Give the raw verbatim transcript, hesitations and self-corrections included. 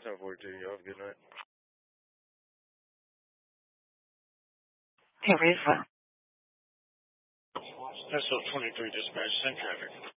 ten forty-two, you have a good night. Teresa. S L twenty-three dispatch, send traffic.